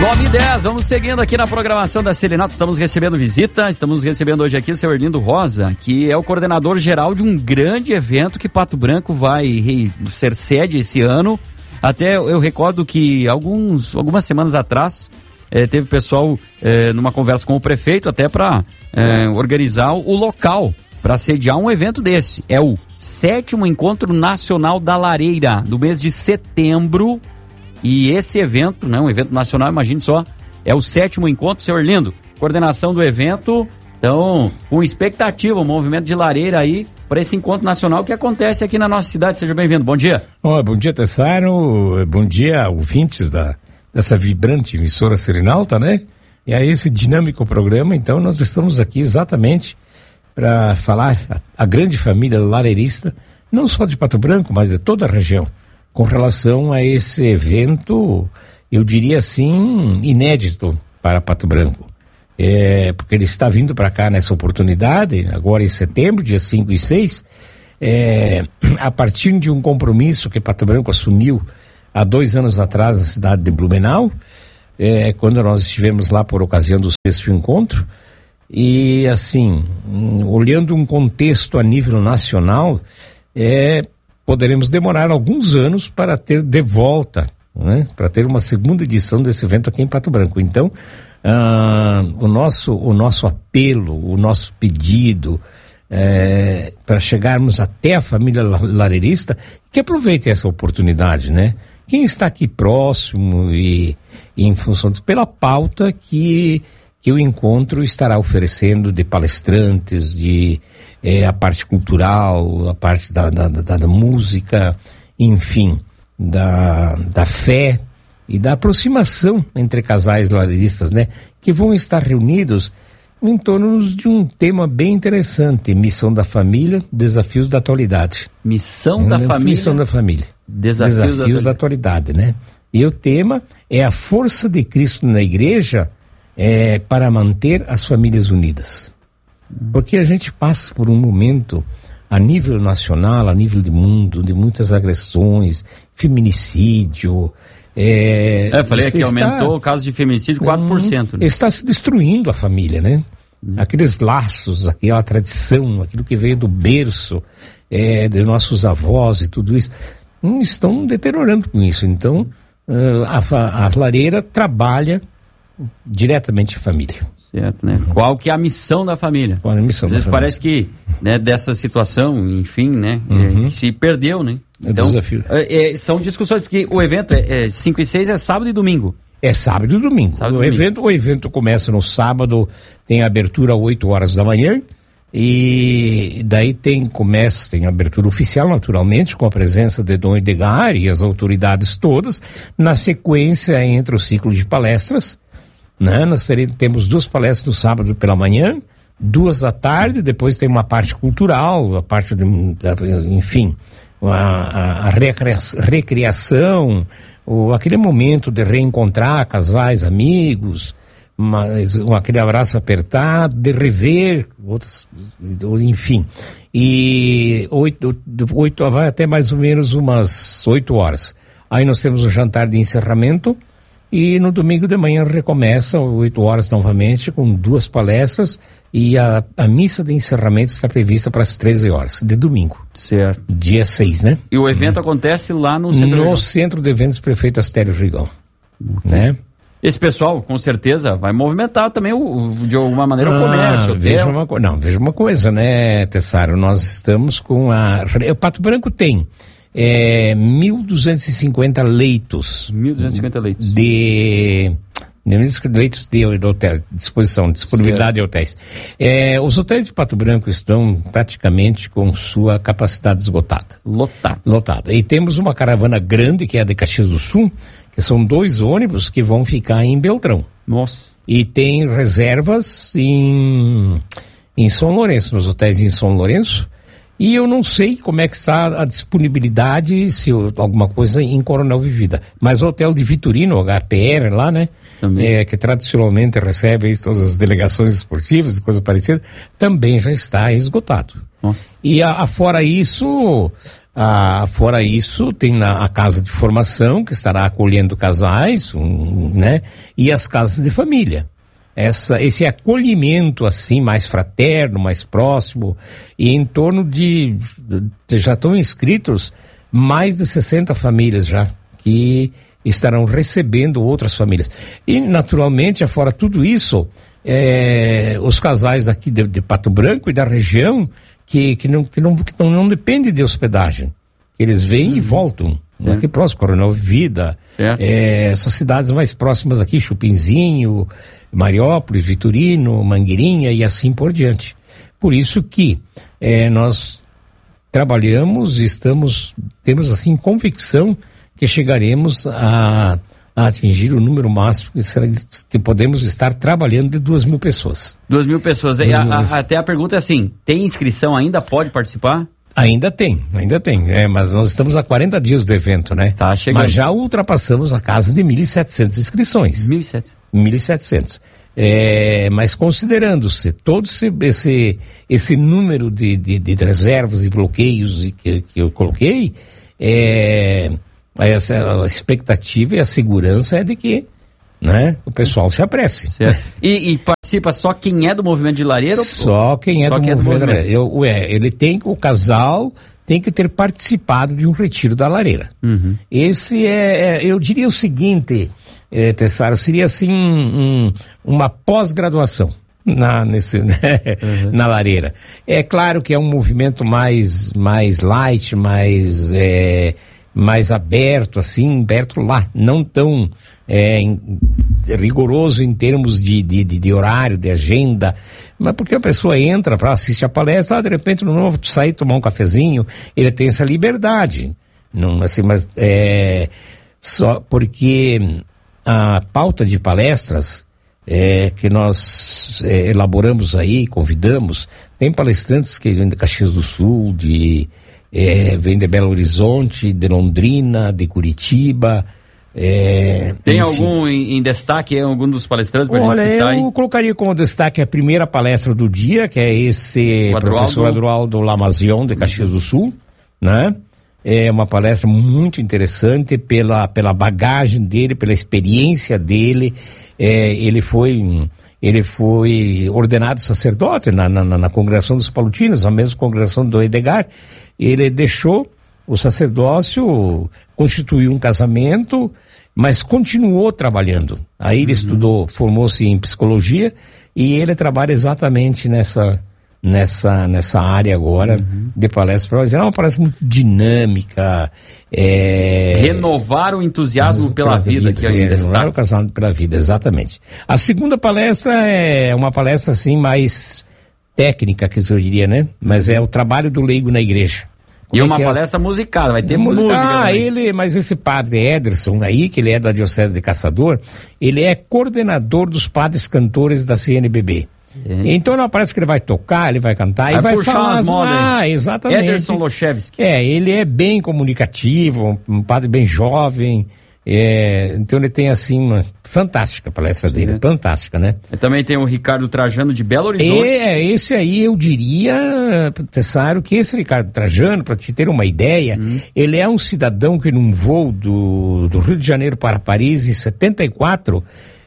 9h10, vamos seguindo aqui na programação da Celinato. Estamos recebendo visita, estamos recebendo hoje aqui o seu Erlindo Rosa, que é o coordenador geral de um grande evento que Pato Branco vai ser sede esse ano. Até eu recordo que algumas semanas atrás teve pessoal numa conversa com o prefeito até para organizar o local para sediar um evento desse. É o 7º Encontro Nacional da Lareira, do mês de setembro. E esse evento, né, um evento nacional, imagine só, é o 7º encontro, seu Erlindo, coordenação do evento. Então, com expectativa, um movimento de lareira aí para esse encontro nacional que acontece aqui na nossa cidade. Seja bem-vindo, bom dia. Bom dia, Tessaro, bom dia, ouvintes dessa vibrante emissora Serenalta, né? E a esse dinâmico programa. Então, nós estamos aqui exatamente para falar a grande família lareirista, não só de Pato Branco, mas de toda a região, com relação a esse evento, eu diria assim, inédito para Pato Branco. Porque ele está vindo para cá nessa oportunidade, agora em setembro, dia 5 e 6, a partir de um compromisso que Pato Branco assumiu há 2 anos atrás na cidade de Blumenau, quando nós estivemos lá por ocasião do 6º encontro. E assim, olhando um contexto a nível nacional, poderemos demorar alguns anos para ter de volta, né? Para ter uma segunda edição desse evento aqui em Pato Branco. Então, o nosso apelo, o nosso pedido para chegarmos até a família lareirista, que aproveite essa oportunidade, né? Quem está aqui próximo e em função pela pauta que o encontro estará oferecendo de palestrantes, a parte cultural, a parte da música, enfim, da fé e da aproximação entre casais lareiristas, né? Que vão estar reunidos em torno de um tema bem interessante: missão da família, desafios da atualidade. Missão da família. Missão da família. Desafios da atualidade, né? E o tema é a força de Cristo na igreja para manter as famílias unidas. Porque a gente passa por um momento a nível nacional, a nível de mundo, de muitas agressões, feminicídio. Falei que aumentou o caso de feminicídio 4%. Né? Está se destruindo a família, né? Aqueles laços, aquela tradição, aquilo que veio do berço de nossos avós e tudo isso, estão deteriorando com isso. Então, a lareira trabalha diretamente a família. Certo, né? Qual que é a missão da família? Qual é a missão da família? Parece que, né, dessa situação, enfim, né, se perdeu, né? Então, desafio. São discussões, porque o evento 5 e 6 é sábado e domingo. É sábado e domingo. O evento começa no sábado, tem abertura às 8 horas da manhã, e daí tem abertura oficial, naturalmente, com a presença de Dom Edgar e as autoridades todas. Na sequência, entra o ciclo de palestras, né? Nós temos 2 palestras no sábado pela manhã, 2 à tarde, depois tem uma parte cultural, a parte enfim, a recriação, aquele momento de reencontrar casais, amigos, aquele abraço apertado, de rever outros, enfim. E 8 vai até mais ou menos umas 8 horas. Aí nós temos o jantar de encerramento. E no domingo de manhã recomeça, 8 horas novamente, com 2 palestras, e a missa de encerramento está prevista para as 13 horas, de domingo. Certo. Dia 6, né? E o evento acontece lá no Centro de Eventos Prefeito Astério Rigão, né? Esse pessoal, com certeza, vai movimentar também, de alguma maneira, o comércio. Veja uma coisa, né, Tessaro? Nós estamos com o Pato Branco tem 1.250 leitos. 1.250 leitos. Leitos de hotel, disponibilidade de hotéis. Os hotéis de Pato Branco estão praticamente com sua capacidade esgotada. Lotada. E temos uma caravana grande, que é a de Caxias do Sul, que são 2 ônibus que vão ficar em Beltrão. Nossa. E tem reservas em São Lourenço, nos hotéis em São Lourenço. E eu não sei como é que está a disponibilidade, se alguma coisa em Coronel Vivida. Mas o hotel de Vitorino, o HPR lá, né? Que tradicionalmente recebe todas as delegações esportivas e coisa parecida, também já está esgotado. Nossa. E fora isso, Fora isso, tem a casa de formação, que estará acolhendo casais, né? E as casas de família. Esse acolhimento, assim, mais fraterno, mais próximo, e em torno já estão inscritos mais de 60 famílias já, que estarão recebendo outras famílias. E, naturalmente, afora tudo isso, os casais aqui de Pato Branco e da região, que não depende de hospedagem. Eles vêm e voltam. Aqui próximo, Coronel Vida, essas cidades mais próximas aqui, Chupinzinho, Mariópolis, Vitorino, Mangueirinha e assim por diante. Por isso que nós trabalhamos e temos assim convicção que chegaremos a atingir o número máximo que podemos estar trabalhando de 2.000 pessoas. 2.000 pessoas. Até a pergunta é assim, tem inscrição ainda? Pode participar? Ainda tem, mas nós estamos há 40 dias do evento, né? Tá chegando. Mas já ultrapassamos a casa de 1.700 inscrições. 1.700. Mas considerando-se todo esse número de reservas e bloqueios que eu coloquei, a expectativa e a segurança é de que, né, o pessoal se apresse. E participa só quem é do movimento de lareira? Só quem é do movimento de lareira. O casal tem que ter participado de um retiro da lareira. Uhum. Esse eu diria o seguinte, Tessaro, seria assim uma pós-graduação na lareira. É claro que é um movimento mais light, mais aberto, assim, aberto lá, não tão rigoroso em termos de horário, de agenda, mas porque a pessoa entra para assistir a palestra, de repente no novo sair tomar um cafezinho, ele tem essa liberdade, não, assim, mas só porque a pauta de palestras que nós elaboramos aí, convidamos, tem palestrantes que vêm de Caxias do Sul, vem de Belo Horizonte, de Londrina, de Curitiba. Tem enfim. Algum em destaque, algum dos palestrantes para a gente citar? Eu colocaria como destaque a primeira palestra do dia, que é esse professor Adroaldo Lamazion, de Caxias do Sul, né? É uma palestra muito interessante pela bagagem dele, pela experiência dele. Ele foi ordenado sacerdote na congregação dos Palutinos, a mesma congregação do Edgar. Ele deixou o sacerdócio, constituiu um casamento, mas continuou trabalhando. Aí ele estudou, formou-se em psicologia e ele trabalha exatamente nessa área agora de palestra. É uma palestra muito dinâmica. Renovar o entusiasmo pela vida que ainda está. Renovar o casamento pela vida, exatamente. A segunda palestra é uma palestra assim mais técnica, que eu diria, né? Mas é o trabalho do leigo na igreja. E uma palestra musicada, vai ter música. Mas esse padre Ederson aí, que ele é da Diocese de Caçador, ele é coordenador dos padres cantores da CNBB. Então não parece que ele vai tocar, ele vai cantar e vai falar as modas. Exatamente. Ederson Lochevski. Ele é bem comunicativo, um padre bem jovem. Então ele tem assim uma fantástica palestra dele, fantástica, né? Também tem o Ricardo Trajano de Belo Horizonte. Esse aí eu diria, Tessaro, que esse Ricardo Trajano, para te ter uma ideia, ele é um cidadão que num voo do Rio de Janeiro para Paris em 74,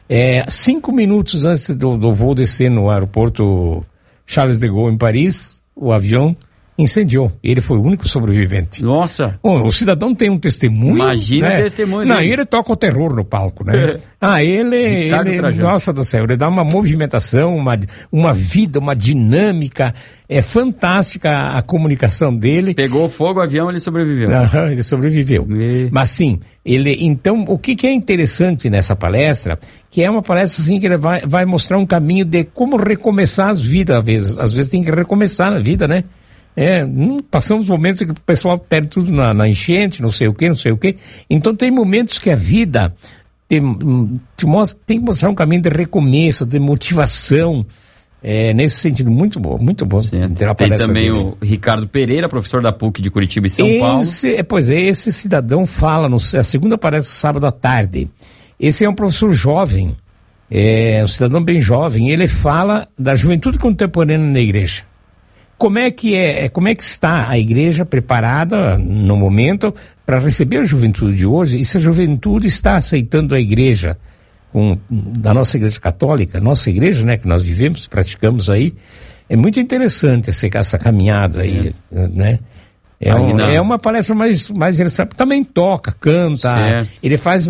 5 minutos antes do voo descer no aeroporto Charles de Gaulle em Paris, o avião incendiou. Ele foi o único sobrevivente. Nossa! O cidadão tem um testemunho. Imagina, né? O testemunho. Não, ele toca o terror no palco, né? Ele nossa do céu, ele dá uma movimentação, uma vida, uma dinâmica. É fantástica a comunicação dele. Pegou fogo o avião, ele sobreviveu. Ele sobreviveu. Mas sim, então, o que é interessante nessa palestra, que é uma palestra assim que ele vai mostrar um caminho de como recomeçar as vidas, às vezes tem que recomeçar na vida, né? Passamos momentos que o pessoal perde tudo na enchente, não sei o quê. Então tem momentos que a vida tem que mostrar um caminho de recomeço, de motivação. Nesse sentido, muito bom. Tem também o Ricardo Pereira, professor da PUC de Curitiba e São Paulo. Esse cidadão fala, a segunda palestra sábado à tarde. Esse é um professor jovem, um cidadão bem jovem, ele fala da juventude contemporânea na igreja. como é que está a igreja preparada no momento para receber a juventude de hoje, e se a juventude está aceitando a igreja da nossa igreja católica, nossa igreja, né, que nós vivemos, praticamos aí. É muito interessante essa caminhada aí, né? É uma palestra mais interessante. Também toca, canta, certo. Ele faz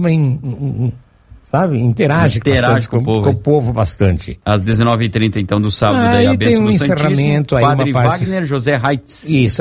sabe, interage com o povo bastante. Às 19h30, então, do sábado, daí a bênção do encerramento, Santíssimo, aí Padre uma parte... Wagner José Reitz. Isso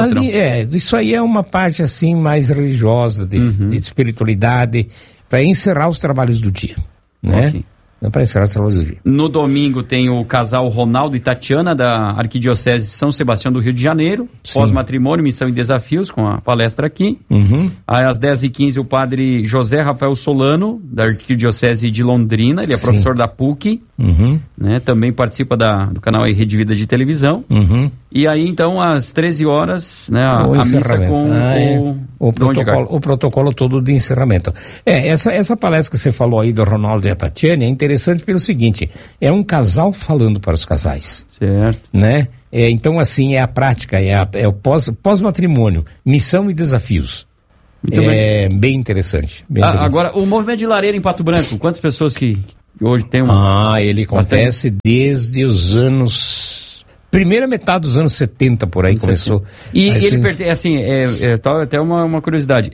aí é uma parte assim mais religiosa, de espiritualidade, para encerrar os trabalhos do dia, né? Okay. Para encerrar os trabalhos do dia. No domingo tem o casal Ronaldo e Tatiana, da Arquidiocese de São Sebastião do Rio de Janeiro. Pós-matrimônio, missão e desafios, com a palestra aqui. Aí, às 10h15, o padre José Rafael Solano, da Arquidiocese de Londrina. Ele é professor da PUC. Né? Também participa do canal Rede Vida de televisão. E aí, então, às 13 horas, né, a missa com o protocolo todo de encerramento. Essa palestra que você falou aí do Ronaldo e a Tatiana é interessante pelo seguinte: é um casal falando para os casais. Certo. Né? Então, assim, é a prática, é o pós-matrimônio, missão e desafios. Muito bem interessante. Agora, o movimento de lareira em Pato Branco, quantas pessoas que hoje tem ele acontece desde os anos... Primeira metade dos anos 70, por aí começou. E ele pertence, assim, até uma curiosidade,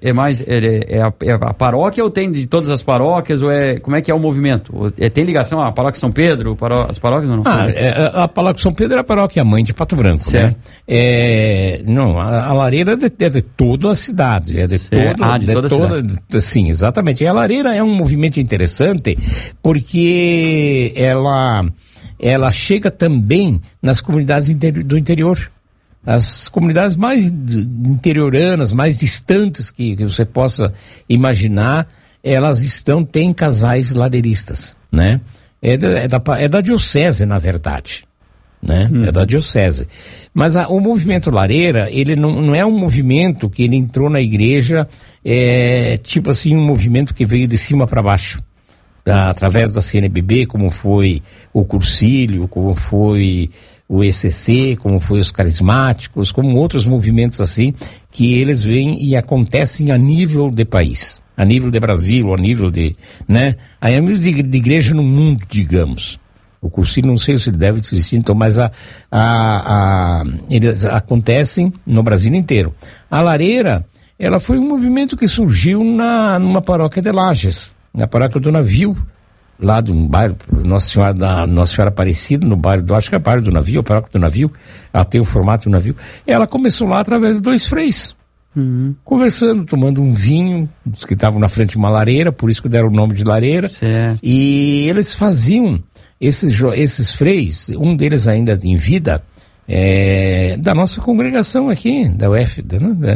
a paróquia ou tem de todas as paróquias, ou como é que é o movimento? Tem ligação à paróquia São Pedro, as paróquias ou não? A paróquia São Pedro é a paróquia mãe de Pato Branco, certo. Né? Não, a lareira é de toda a cidade, de toda a cidade. Sim, exatamente. E a lareira é um movimento interessante, porque ela chega também nas comunidades do interior. As comunidades mais interioranas, mais distantes que você possa imaginar, elas têm casais lareiristas, né? É da diocese, na verdade, né? É da diocese. Mas o movimento lareira, ele não é um movimento que ele entrou na igreja, tipo assim, um movimento que veio de cima para baixo. Através da CNBB, como foi o Cursilho, como foi o ECC, como foi os carismáticos, como outros movimentos assim, que eles vêm e acontecem a nível de país, a nível de Brasil, a nível de, né, a nível de igreja no mundo, digamos. O Cursilho não sei se ele deve existir, então, mas eles acontecem no Brasil inteiro. A lareira, ela foi um movimento que surgiu numa paróquia de Lages, na paróquia do Navio, lá de um bairro, Nossa Senhora Aparecida, no bairro acho que é o bairro do Navio, a paróquia do Navio, ela tem o formato do navio. Ela começou lá através de 2 freis, conversando, tomando um vinho, que estavam na frente de uma lareira, por isso que deram o nome de lareira. Certo. E eles faziam, esses freis, um deles ainda em vida, da nossa congregação aqui, da UF, né?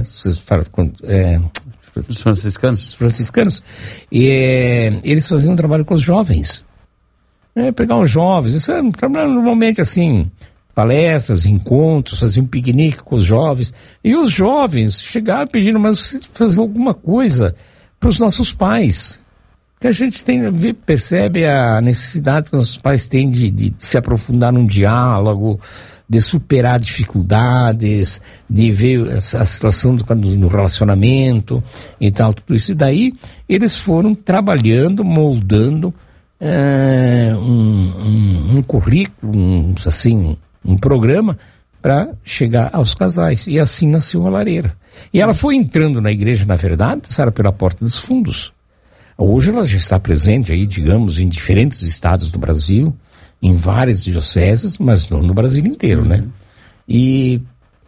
Os franciscanos. E eles faziam um trabalho com os jovens. Pegar os jovens, isso é um trabalho normalmente assim, palestras, encontros, faziam um piquenique com os jovens. E os jovens chegavam pedindo, mas fazer alguma coisa para os nossos pais. Que a gente percebe a necessidade que os nossos pais têm de se aprofundar num diálogo, de superar dificuldades, de ver a situação no relacionamento e tal, tudo isso. E daí eles foram trabalhando, moldando um currículo, um programa para chegar aos casais. E assim nasceu a lareira. E ela foi entrando na igreja, na verdade, era pela porta dos fundos. Hoje ela já está presente aí, digamos, em diferentes estados do Brasil, em várias dioceses, mas não no Brasil inteiro, né? E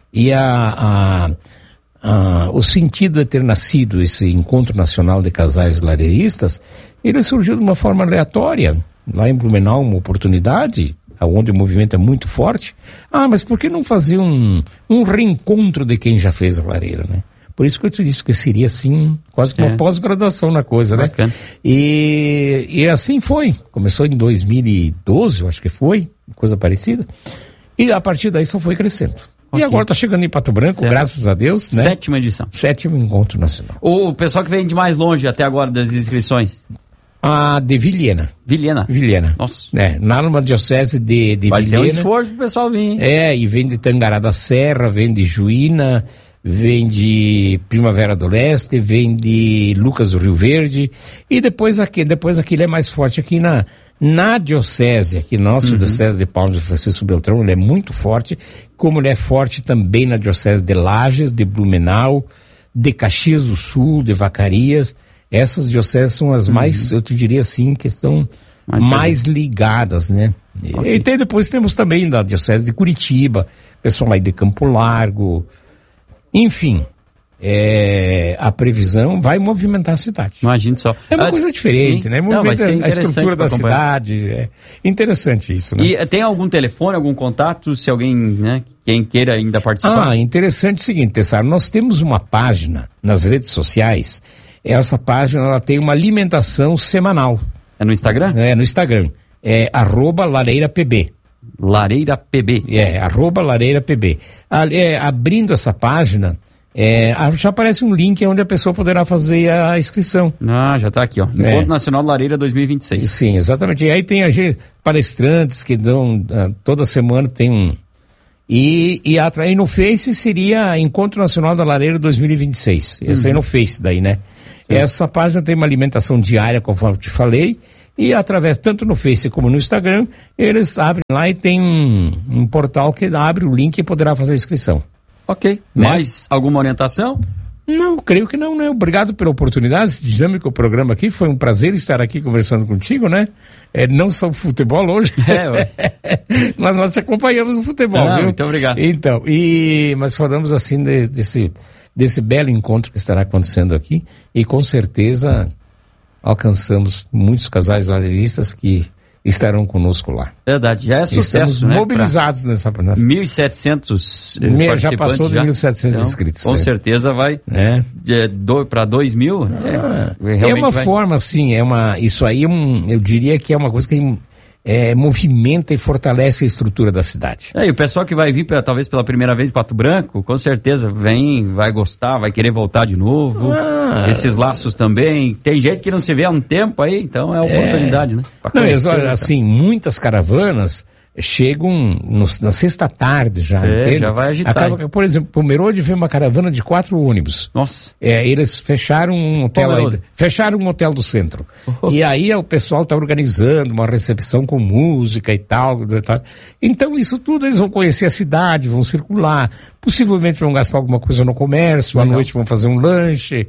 o sentido de ter nascido esse Encontro Nacional de Casais Lareiristas, ele surgiu de uma forma aleatória, lá em Blumenau, uma oportunidade, onde o movimento é muito forte. Mas por que não fazer um reencontro de quem já fez a lareira, né? Por isso que eu te disse que seria, assim, quase que uma pós-graduação na coisa, bacana, né? E assim foi. Começou em 2012, eu acho que foi, coisa parecida. E a partir daí só foi crescendo. Okay. E agora está chegando em Pato Branco, certo, graças a Deus, né? 7ª edição. 7º Encontro Nacional. O pessoal que vem de mais longe até agora das inscrições? A de Vilhena. Vilhena. Nossa. Lá numa diocese de Vilhena. Vai ser um esforço pro pessoal vir. E vem de Tangará da Serra, vem de Juína, vem de Primavera do Leste, vem de Lucas do Rio Verde, e depois aquele é mais forte aqui na diocese, aqui nossa diocese de Paulo de Francisco Beltrão, ele é muito forte, como ele é forte também na diocese de Lages, de Blumenau, de Caxias do Sul, de Vacaria. Essas dioceses são as mais, eu te diria assim, que estão mais ligadas, né? Okay. E depois temos também da diocese de Curitiba, pessoal aí de Campo Largo, enfim, a previsão vai movimentar a cidade. Imagina só. É uma coisa diferente, sim, né? Movimenta a estrutura da cidade, é interessante isso, né? E tem algum telefone, algum contato, se alguém, né, quem queira ainda participar? Interessante o seguinte, Tessaro, nós temos uma página nas redes sociais. Essa página, ela tem uma alimentação semanal. É no Instagram? No Instagram. É @lareirapb. LareiraPB. @lareirapb. Abrindo essa página, já aparece um link onde a pessoa poderá fazer a inscrição. Já está aqui, ó. Encontro Nacional Lareira 2026. Sim, exatamente. E aí tem palestrantes que dão, toda semana tem um. E no Face seria Encontro Nacional da Lareira 2026. Esse aí no Face daí, né? Sim. Essa página tem uma alimentação diária, conforme eu te falei, e através, tanto no Face como no Instagram, eles abrem lá e tem um portal que abre o link e poderá fazer a inscrição. Ok. Né? Mais alguma orientação? Não, creio que não, né? Obrigado pela oportunidade, esse dinâmico programa aqui, foi um prazer estar aqui conversando contigo, né? Não só o futebol hoje, mas nós te acompanhamos no futebol, viu? Muito obrigado. Então, mas falamos assim desse belo encontro que estará acontecendo aqui, e com certeza alcançamos muitos casais lareiristas que estarão conosco lá. Verdade, já é sucesso, estamos mobilizados nessa... 1.700 participantes. Já passou de 1.700 então, inscritos. Com certeza vai para 2.000. É uma forma, assim, isso aí eu diria que é uma coisa que movimenta e fortalece a estrutura da cidade. E o pessoal que vai vir talvez pela primeira vez em Pato Branco, com certeza vai gostar, vai querer voltar de novo. Esses laços também. Tem gente que não se vê há um tempo aí, então é oportunidade, né? Assim, muitas caravanas chegam na sexta-tarde já, entende? Já vai agitar. Por exemplo, Pomerode veio uma caravana de 4 ônibus. Nossa. Eles fecharam um hotel do centro. E aí o pessoal está organizando uma recepção com música e tal. Então isso tudo, eles vão conhecer a cidade, vão circular, possivelmente vão gastar alguma coisa no comércio, à noite vão fazer um lanche.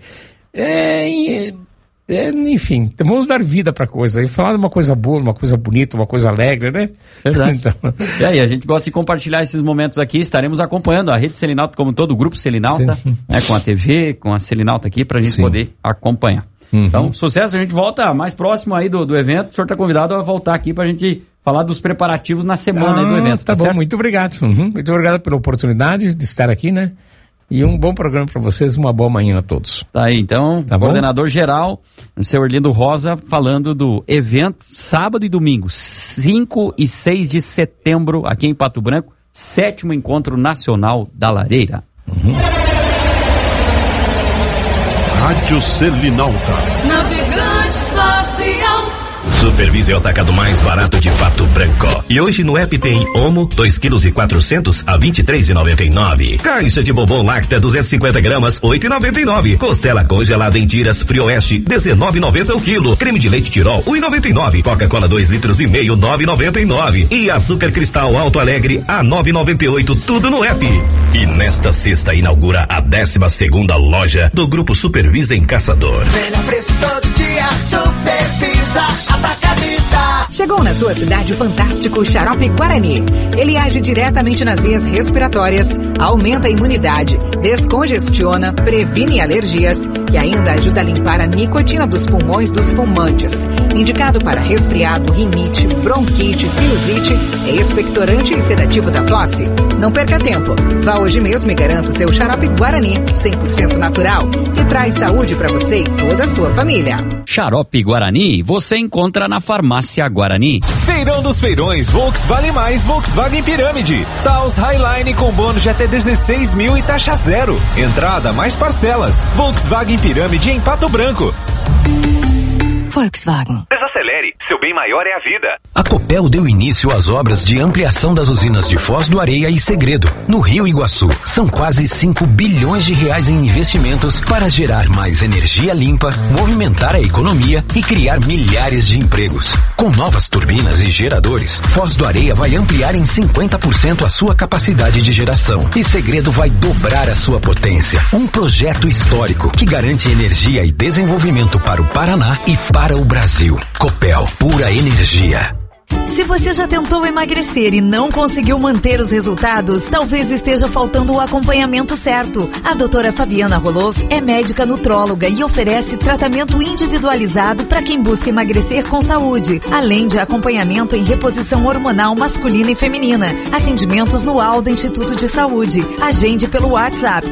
Enfim, vamos dar vida pra coisa e falar de uma coisa boa, uma coisa bonita, uma coisa alegre, né? Verdade. Então... E a gente gosta de compartilhar esses momentos aqui, estaremos acompanhando a Rede Selinalta como todo, o Grupo Selinalta, né, com a TV, com a Selinalta aqui, pra gente poder acompanhar. Então, sucesso, a gente volta mais próximo aí do evento, o senhor tá convidado a voltar aqui pra gente falar dos preparativos na semana aí do evento. Tá bom, certo? Muito obrigado. Muito obrigado pela oportunidade de estar aqui, né? E um bom programa para vocês, uma boa manhã a todos. Tá aí, então, coordenador geral, o seu Orlindo Rosa, falando do evento sábado e domingo, 5 e 6 de setembro, aqui em Pato Branco, 7º Encontro Nacional da Lareira. Rádio Selinalta. Navegante espacial. Supervise é o atacado mais barato de Pato Branco. E hoje no app tem Omo, 2,4 kg a R$ 23,99. Caixa de bombom Lacta, 250 gramas, R$ 8,99. Costela congelada em tiras Frioeste, R$ 19,90 o quilo. Creme de leite Tirol, R$ 1,99. Coca-Cola 2,5 litros, R$ 9,99. E açúcar cristal Alto Alegre, a R$ 9,98, tudo no app. E nesta sexta inaugura a 12ª loja do Grupo Supervisa em Caçador. Melhor preço todo dia, Supervisa Atacadista. Chegou na sua cidade o fantástico Xarope Guarani. Ele age diretamente nas vias respiratórias, aumenta a imunidade, descongestiona, previne alergias e ainda ajuda a limpar a nicotina dos pulmões dos fumantes. Indicado para resfriado, rinite, bronquite, sinusite, é expectorante e sedativo da tosse. Não perca tempo. Vá hoje mesmo e garanta o seu Xarope Guarani, 100% natural, que traz saúde para você e toda a sua família. Xarope Guarani, você encontra na Farmácia Guarani. Feirão dos Feirões, Volks Vale Mais, Volkswagen Pirâmide. Taos Highline com bônus de até 16 mil e taxa zero. Entrada mais parcelas. Volkswagen Pirâmide em Pato Branco. Volkswagen. Desacelere, seu bem maior é a vida. A Copel deu início às obras de ampliação das usinas de Foz do Areia e Segredo, no Rio Iguaçu. São quase 5 bilhões de reais em investimentos para gerar mais energia limpa, movimentar a economia e criar milhares de empregos. Com novas turbinas e geradores, Foz do Areia vai ampliar em 50% a sua capacidade de geração e Segredo vai dobrar a sua potência. Um projeto histórico que garante energia e desenvolvimento para o Paraná e para o Brasil. Copel, pura energia. Se você já tentou emagrecer e não conseguiu manter os resultados, talvez esteja faltando o acompanhamento certo. A doutora Fabiana Roloff é médica nutróloga e oferece tratamento individualizado para quem busca emagrecer com saúde, além de acompanhamento em reposição hormonal masculina e feminina. Atendimentos no Alda Instituto de Saúde. Agende pelo WhatsApp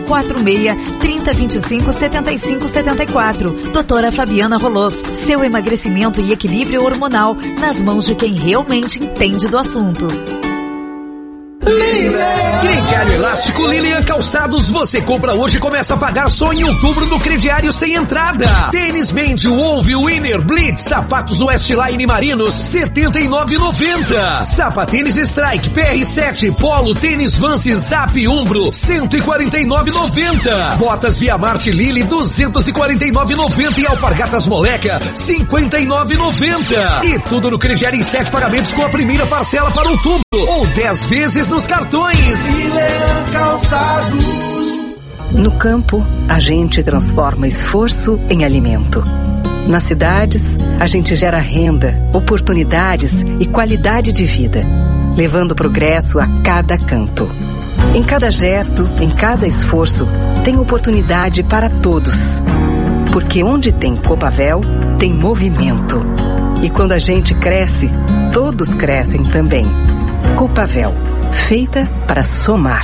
46-3025-7574. Doutora Fabiana Roloff, seu emagrecimento e equilíbrio hormonal nas mãos de quem realmente entende do assunto. Crediário Elástico Lilian Calçados, você compra hoje e começa a pagar só em outubro no crediário sem entrada. Tênis Mendy, Wolf, Winner, Blitz, sapatos Westline Marinos, R$79,90. Sapatênis Strike, PR7, Polo, tênis Vance, Zap, Umbro, R$149,90. Botas Via Marte Lili, R$249,90 e Alpargatas Moleca, R$59,90. E tudo no crediário em 7 pagamentos com a primeira parcela para outubro, ou 10 vezes nos cartões. Calçados. No campo, a gente transforma esforço em alimento. Nas cidades, a gente gera renda, oportunidades e qualidade de vida, levando progresso a cada canto. Em cada gesto, em cada esforço, tem oportunidade para todos. Porque onde tem Copavel, tem movimento. E quando a gente cresce, todos crescem também. Copavel, feita para somar.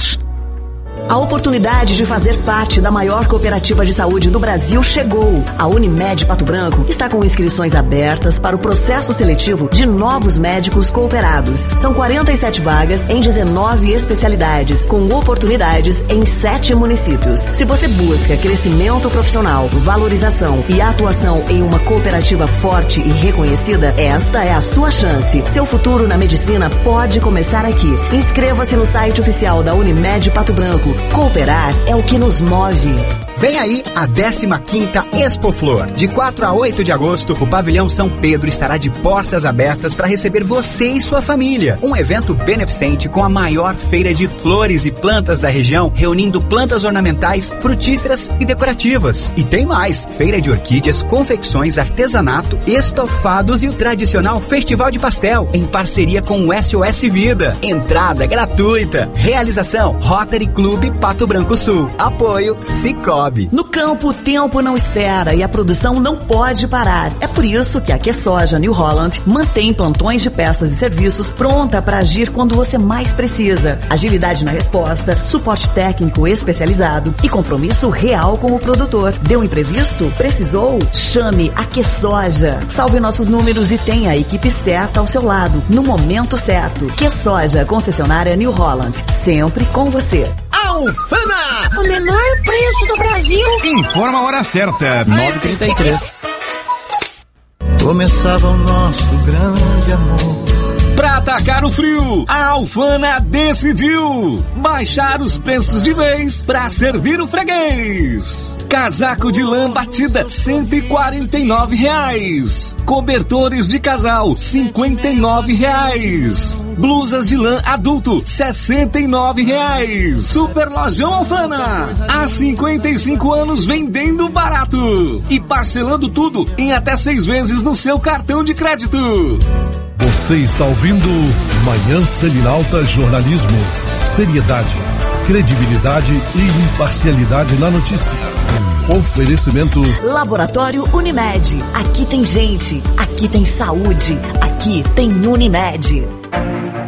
A oportunidade de fazer parte da maior cooperativa de saúde do Brasil chegou. A Unimed Pato Branco está com inscrições abertas para o processo seletivo de novos médicos cooperados. São 47 vagas em 19 especialidades, com oportunidades em 7 municípios. Se você busca crescimento profissional, valorização e atuação em uma cooperativa forte e reconhecida, esta é a sua chance. Seu futuro na medicina pode começar aqui. Inscreva-se no site oficial da Unimed Pato Branco. Cooperar é o que nos move. Vem aí a 15ª Expo Flor. De 4 a 8 de agosto, o Pavilhão São Pedro estará de portas abertas para receber você e sua família. Um evento beneficente com a maior feira de flores e plantas da região, reunindo plantas ornamentais, frutíferas e decorativas. E tem mais, feira de orquídeas, confecções, artesanato, estofados e o tradicional Festival de Pastel, em parceria com o SOS Vida. Entrada gratuita. Realização Rotary Clube Pato Branco Sul. Apoio Sicoob. No campo, o tempo não espera e a produção não pode parar. É por isso que a QSoja New Holland mantém plantões de peças e serviços pronta para agir quando você mais precisa. Agilidade na resposta, suporte técnico especializado e compromisso real com o produtor. Deu imprevisto? Precisou? Chame a QSoja. Salve nossos números e tenha a equipe certa ao seu lado, no momento certo. QSoja, concessionária New Holland, sempre com você. Alfana! O menor preço do Brasil. Informa a hora certa. 9h33. Começava o nosso grande amor. Pra atacar o frio, a Alfana decidiu baixar os preços de vez pra servir o freguês. Casaco de lã batida, R$149. Cobertores de casal, R$59. Blusas de lã adulto, R$69. Super Lojão Alfana. Há 55 anos vendendo barato. E parcelando tudo em até 6 vezes no seu cartão de crédito. Você está ouvindo Manhã Selinalta Jornalismo. Seriedade, credibilidade e imparcialidade na notícia. Oferecimento Laboratório Unimed. Aqui tem gente, aqui tem saúde, aqui tem Unimed.